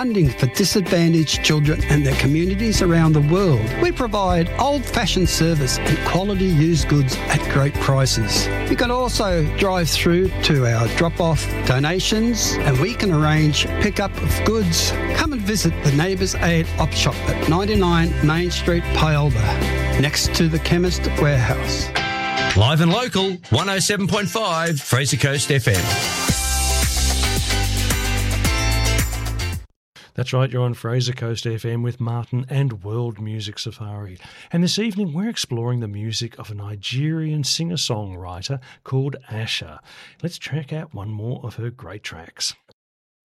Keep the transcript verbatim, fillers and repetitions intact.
Funding for disadvantaged children and their communities around the world. We provide old-fashioned service and quality used goods at great prices. You can also drive through to our drop-off donations and we can arrange pick-up of goods. Come and visit the Neighbours Aid Op Shop at ninety-nine Main Street, Pyalba, next to the Chemist Warehouse. Live and local, one oh seven point five Fraser Coast F M. That's right, you're on Fraser Coast F M with Martin and World Music Safari. And this evening we're exploring the music of a Nigerian singer-songwriter called Asha. Let's check out one more of her great tracks.